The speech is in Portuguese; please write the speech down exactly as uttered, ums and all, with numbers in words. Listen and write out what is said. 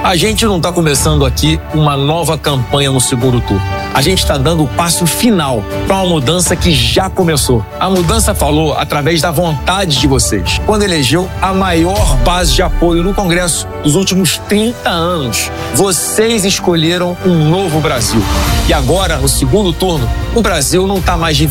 A gente não está começando aqui uma nova campanha no segundo turno. A gente está dando o passo final para uma mudança que já começou. A mudança falou através da vontade de vocês, quando elegeu a maior base de apoio no Congresso dos últimos trinta anos. Vocês escolheram um novo Brasil. E agora, no segundo turno, o Brasil não está mais dividido.